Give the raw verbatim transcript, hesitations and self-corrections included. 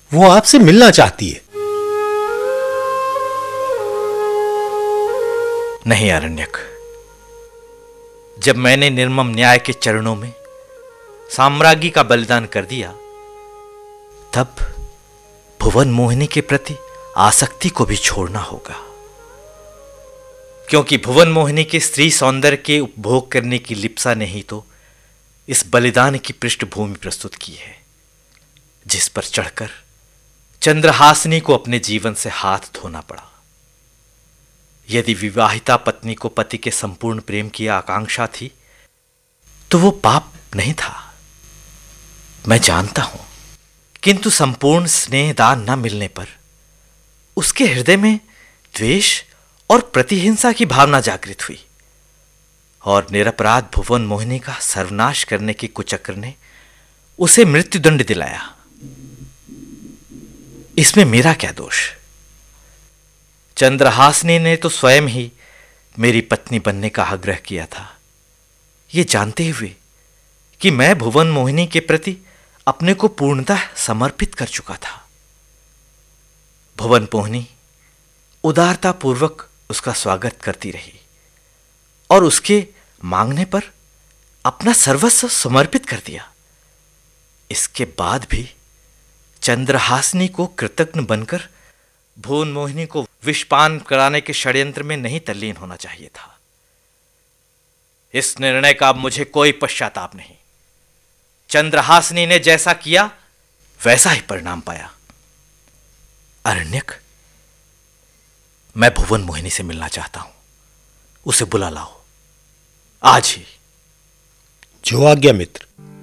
वो आपसे मिलना चाहती है। नहीं आरण्यक, जब मैंने निर्मम न्याय के चरणों में साम्राज्ञी का बलिदान कर दिया, तब भुवन मोहिनी के प्रति आसक्ति को भी छोड़ना होगा, क्योंकि भुवन मोहिनी के स्त्री सौंदर्य के उपभोग करने की लिप्सा ने ही तो इस बलिदान की पृष्ठभूमि प्रस्तुत की है, जिस पर चढ़कर चंद्रहासिनी को अपने जीवन से हाथ धोना पड़ा। यदि विवाहिता पत्नी को पति के संपूर्ण प्रेम की आकांक्षा थी, तो वो पाप नहीं था, मैं जानता हूं। किंतु संपूर्ण स्नेहदान न मिलने पर उसके हृदय में द्वेष और प्रतिहिंसा की भावना जागृत हुई, और निरपराध भुवन मोहिनी का सर्वनाश करने के कुचक्र ने उसे मृत्युदंड दिलाया। इसमें मेरा क्या दोष? चंद्रहासिनी ने तो स्वयं ही मेरी पत्नी बनने का आग्रह किया था, ये जानते हुए कि मैं भुवन मोहिनी के प्रति अपने को पूर्णतः समर्पित कर चुका था। भुवन मोहिनी उदारतापूर्वक उसका स्वागत करती रही और उसके मांगने पर अपना सर्वस्व समर्पित कर दिया। इसके बाद भी चंद्रहासिनी को कृतज्ञ बनकर भुवन मोहिनी को विषपान कराने के षड्यंत्र में नहीं तल्लीन होना चाहिए था। इस निर्णय का अब मुझे कोई पश्चाताप नहीं। चंद्रहासिनी ने जैसा किया वैसा ही परिणाम पाया। अरण्यक, मैं भुवन मोहिनी से मिलना चाहता हूं, उसे बुला लाओ आज ही। जो आज्ञा मित्र।